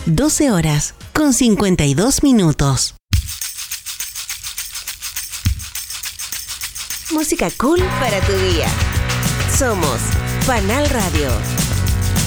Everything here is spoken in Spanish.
12 horas con 52 minutos. Música cool para tu día. Somos Fanal Radio.